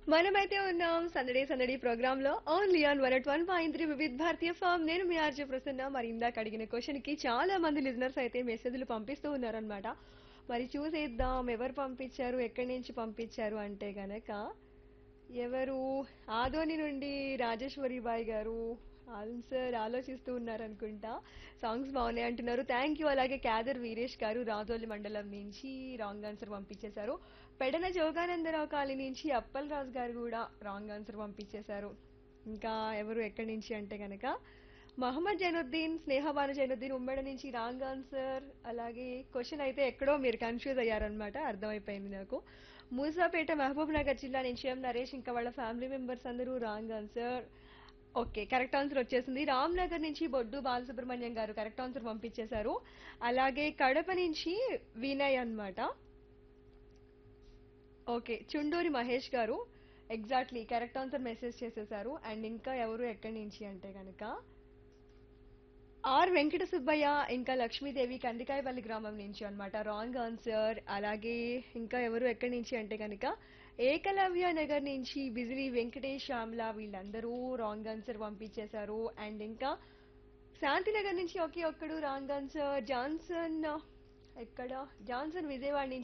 మనమైతే ఉన్నాం సందడి సందడి ప్రోగ్రామ్ లో only on 101.3 Vividh Bharatiya form. నేను మీ ఆర్జే ప్రసన్న. మరి ఇందాక అడిగిన క్వశ్చన్ కి చాలా మంది లిజనర్స్ అయితే మెసేజ్లు పంపిస్తూ ఉన్నారనమాట. మరి చూసేద్దాం ఎవరు పంపించారు, ఎక్కడి నుంచి పంపించారు అంటే గనక ఎవరు ఆదోని నుండి రాజేశ్వరి బాయ్ గారు ఆన్సర్ ఆలోచిస్తూ ఉన్నారనుకుంటా. సాంగ్స్ బాగున్నాయి అంటున్నారు. Thank you. అలాగే క్యాదర్ వీరేష్ గారు రాజోలి మండలం నుంచి రాంగ్ ఆన్సర్ పంపించేశారు. పెడన జోగానందరావు కాలనీ నుంచి అప్పల్ రాజు గారు కూడా రాంగ్ ఆన్సర్ పంపించేశారు. ఇంకా ఎవరు ఎక్కడి నుంచి అంటే గనక మహమ్మద్ జైనుద్దీన్, స్నేహబాను జైనుద్దీన్ ఉమ్మడి నుంచి రాంగ్ ఆన్సర్. అలాగే క్వశ్చన్ అయితే ఎక్కడో మీరు కన్ఫ్యూజ్ అయ్యారనమాట, అర్థమైపోయింది నాకు. మూసాపేట మహబూబ్ నగర్ జిల్లా నుంచి ఎం నరేష్ ఇంకా వాళ్ళ ఫ్యామిలీ మెంబర్స్ అందరూ wrong answer. Okay, correct answer వచ్చేసింది. రామ్ నగర్ నుంచి బొడ్డు బాలసుబ్రహ్మణ్యం గారు కరెక్ట్ ఆన్సర్ పంపించేశారు. అలాగే కడప నుంచి వినయ్ అన్నమాట. ఓకే, చుండూరి మహేష్ గారు ఎగ్జాక్ట్లీ కరెక్ట్ ఆన్సర్ మెసేజ్ చేసేసారు. అండ్ ఇంకా ఎవరు ఎక్కడి నుంచి అంటే కనుక ఆర్ వెంకట సుబ్బయ్య ఇంకా లక్ష్మీదేవి కందికాయపల్లి గ్రామం నుంచి అన్నమాట రాంగ్ ఆన్సర్. అలాగే ఇంకా ఎవరు ఎక్కడి నుంచి అంటే కనుక ఏకలవ్య నగర్ నుంచి బిజిలీ వెంకటేష్ శ్యామ్ల వీళ్ళందరూ రాంగ్ ఆన్సర్ పంపించేశారు. అండ్ ఇంకా శాంతినగర్ నుంచి ఒకే ఒక్కడు రాంగ్ ఆన్సర్. జాన్సన్ ఎక్కడ జాన్సన్ విజయవాడ నుంచి